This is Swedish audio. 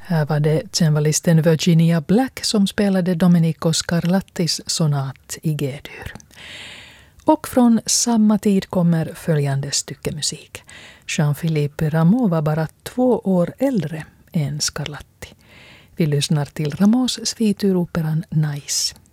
Här var det cembalisten Virginia Black som spelade Domenico Scarlattis sonat i G-dur. Och från samma tid kommer följande stycke musik. Jean-Philippe Rameau var bara 2 år äldre än Scarlatti. Vi lyssnar till Rameaus svituroperan Nice.